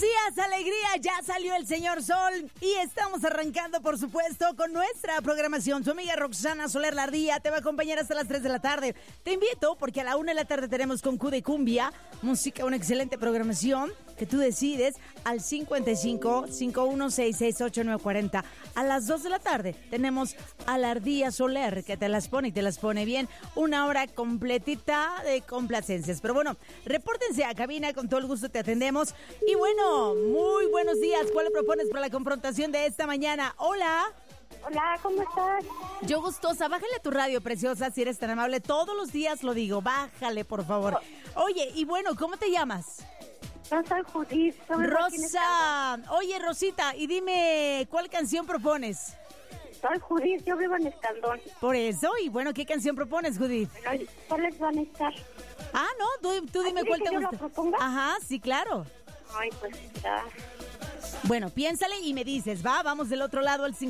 días, alegría, ya salió el señor Sol y estamos arrancando, por supuesto, con nuestra programación. Tu amiga Roxana Soler La Ardilla te va a acompañar hasta las 3 de la tarde. Te invito porque a la 1 de la tarde tenemos con Q de Cumbia, música, una excelente programación que tú decides al 55 5166 8940. A las 2 de la tarde tenemos a La Ardilla Soler que te las pone y te las pone bien. Una hora completita de complacencias. Pero bueno, repórtense a cabina, con todo el gusto te atendemos. Y bueno, muy buenos días. ¿Cuál le propones para la confrontación de esta mañana? Hola. Hola, ¿cómo estás? Yo gustosa. Bájale a tu radio, preciosa, si eres tan amable. Todos los días lo digo. Bájale, por favor. Oye, y bueno, ¿cómo te llamas? Yo soy Judith. Rosa. Oye, Rosita, y dime, ¿cuál canción propones? Soy Judith, yo vivo en Escandón. Por eso, y bueno, ¿qué canción propones, Judith? ¿Cuáles van a estar? Ah, no, tú dime cuál te que yo gusta. la proponga? Ajá, sí, claro. Ay, pues ya. Bueno, piénsale y me dices, ¿va? Vamos del otro lado al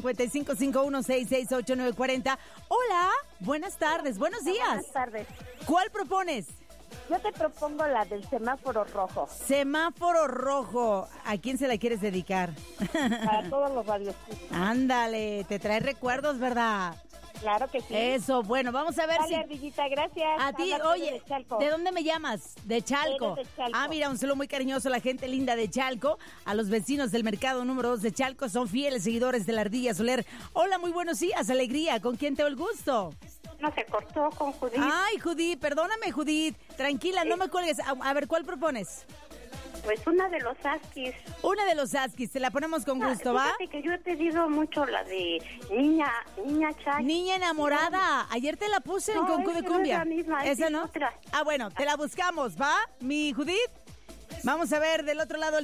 5551668940. Hola, buenas tardes, buenos días. Buenas tardes. ¿Cuál propones? Yo te propongo la del semáforo rojo. Semáforo rojo. ¿A quién se la quieres dedicar? Para todos los radios. Ándale, te trae recuerdos, ¿verdad? Claro que sí. Eso, bueno, vamos a ver Dale, si... Ardillita, gracias. A ti, Háblate oye, ¿de dónde me llamas? De Chalco. Eres de Chalco. Ah, mira, un saludo muy cariñoso a la gente linda de Chalco, a los vecinos del mercado número 2 de Chalco, son fieles seguidores de La Ardilla Soler. Hola, muy buenos días, alegría, ¿con quién tengo el gusto? No se cortó con Judith. Ay, Judith, perdóname, Judith, tranquila, no me cuelgues. A ver, ¿cuál propones? Pues una de los Askis. Una de los Askis, te la ponemos con gusto, ¿va? Fíjate que yo he pedido mucho la de Niña Chay. Niña enamorada. Ayer te la puse en Concu de Cumbia. No es la misma, ¿Esa es no? otra. Ah, bueno, te la buscamos, ¿va? Mi Judith. Vamos a ver del otro lado el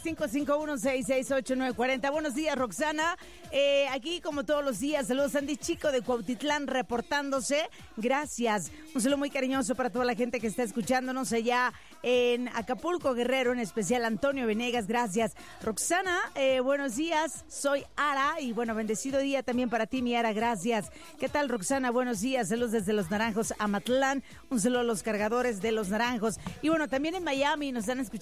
5551668940. Buenos días, Roxana. Aquí como todos los días, saludos Andy Chico de Cuautitlán reportándose. Gracias. Un saludo muy cariñoso para toda la gente que está escuchándonos allá en Acapulco, Guerrero, en especial Antonio Venegas. Gracias. Roxana, buenos días. Soy Ara y bueno, bendecido día también para ti, mi Ara. Gracias. ¿Qué tal, Roxana? Buenos días. Saludos desde Los Naranjos, Amatlán. Un saludo a los cargadores de Los Naranjos. Y bueno, también en Miami nos están escuchando